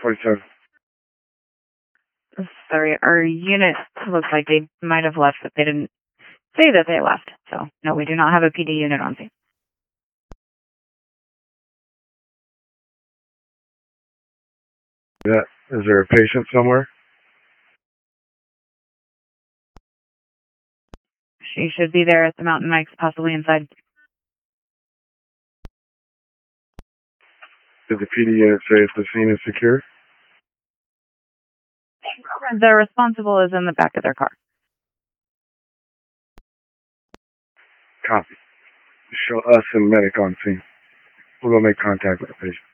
47. Sorry, our unit looks like they might have left, but they didn't say that they left. So, no, we do not have a PD unit on scene. Yeah. Is there a patient somewhere? She should be there at the Mountain Mike's, possibly inside. Did the PD unit say if the scene is secure? The responsible is in the back of their car. Copy. Show us and medic on scene. We'll go make contact with the patient.